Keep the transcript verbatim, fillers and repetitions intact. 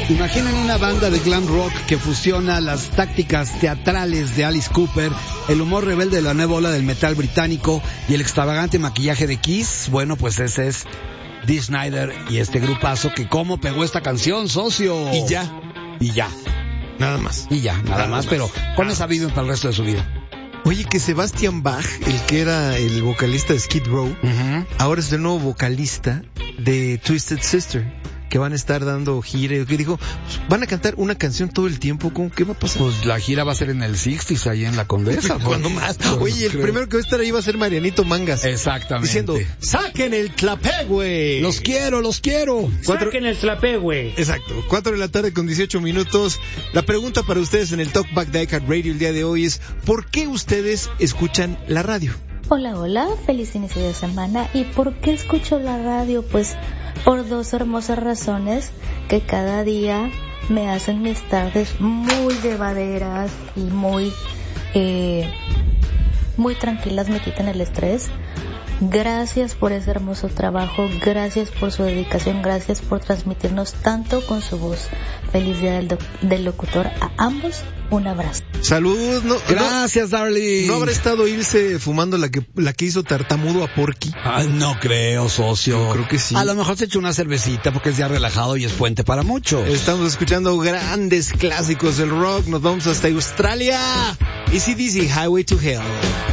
Imaginen una banda de glam rock que fusiona las tácticas teatrales de Alice Cooper, el humor rebelde de la nueva ola del metal británico y el extravagante maquillaje de Kiss. Bueno, pues ese es Dee Snider y este grupazo que cómo pegó esta canción, socio. Y ya. Y ya. Nada más. Y ya, nada, nada más, más, pero con esa vida para el resto de su vida. Oye, que Sebastian Bach, el que era el vocalista de Skid Row, uh-huh. ahora es el nuevo vocalista de Twisted Sister, que van a estar dando gira, que dijo, pues, van a cantar una canción todo el tiempo, ¿cómo qué va a pasar? Pues la gira va a ser en el sesenta, ahí en la Condesa. ¿Cuándo más? Oye, el creo. primero que va a estar ahí va a ser Marianito Mangas. Exactamente. Diciendo, saquen el clapé, güey. Los quiero, los quiero. Cuatro... Saquen el clapé, güey. Exacto. Cuatro de la tarde con dieciocho minutos. La pregunta para ustedes en el Talkback de iCat Radio el día de hoy es, ¿por qué ustedes escuchan la radio? Hola, hola, feliz inicio de semana. ¿Y por qué escucho la radio? Pues por dos hermosas razones que cada día me hacen mis tardes muy llevaderas y muy eh, muy tranquilas, me quitan el estrés. Gracias por ese hermoso trabajo, gracias por su dedicación, gracias por transmitirnos tanto con su voz. Feliz día del, do- del locutor a ambos, un abrazo. Salud, no, gracias, no, darling. ¿No habrá estado Ilse fumando la que la que hizo tartamudo a Porky? Ay, no creo, socio. Yo creo que sí. A lo mejor se echó una cervecita porque es día relajado y es fuente para muchos. Estamos escuchando grandes clásicos del rock, nos vamos hasta Australia. A C/D C, Highway to Hell.